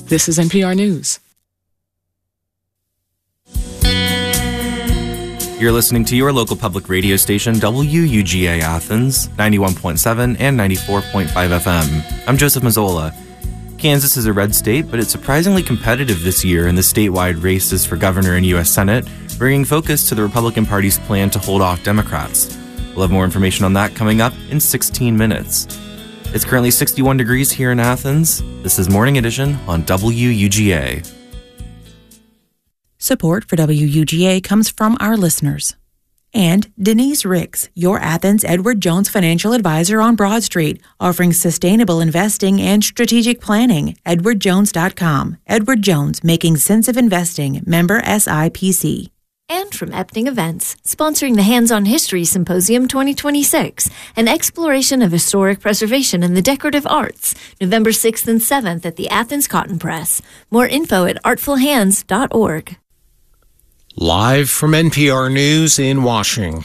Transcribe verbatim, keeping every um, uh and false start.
This is N P R News. You're listening to your local public radio station, W U G A Athens, ninety-one point seven and ninety-four point five F M. I'm Joseph Mazzola. Kansas is a red state, but it's surprisingly competitive this year in the statewide races for governor and U S Senate, bringing focus to the Republican Party's plan to hold off Democrats. We'll have more information on that coming up in sixteen minutes. It's currently sixty-one degrees here in Athens. This is Morning Edition on W U G A. Support for W U G A comes from our listeners. And Denise Ricks, your Athens Edward Jones financial advisor on Broad Street, offering sustainable investing and strategic planning. edward jones dot com. Edward Jones, making sense of investing. Member S I P C. And from Epting Events, sponsoring the Hands-on History Symposium twenty twenty-six, an exploration of historic preservation and the decorative arts, November sixth and seventh at the Athens Cotton Press. More info at artful hands dot org. Live from N P R News in Washington.